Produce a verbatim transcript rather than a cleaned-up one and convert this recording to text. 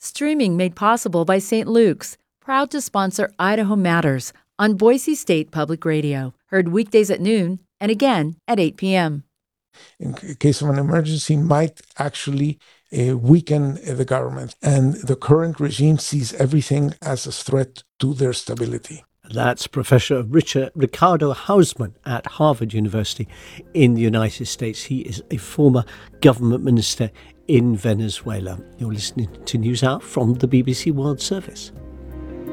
Streaming made possible by Saint Luke's, proud to sponsor Idaho Matters on Boise State Public Radio. Heard weekdays at noon and again at eight p.m. In case of an emergency, might actually uh, weaken uh, the government. And the current regime sees everything as a threat to their stability. That's Professor Richard Ricardo Hausmann at Harvard University in the United States. He is a former government minister in Venezuela. You're listening to News Hour from the B B C World Service.